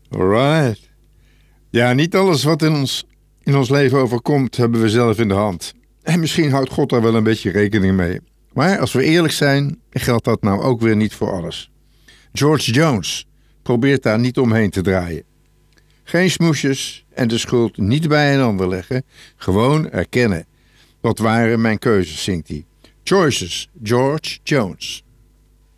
Alright. Ja, niet alles wat in ons leven overkomt, hebben we zelf in de hand. En misschien houdt God daar wel een beetje rekening mee. Maar als we eerlijk zijn, geldt dat nou ook weer niet voor alles. George Jones probeert daar niet omheen te draaien. Geen smoesjes en de schuld niet bij een ander leggen. Gewoon erkennen. Wat waren mijn keuzes, zingt hij. Choices, George Jones.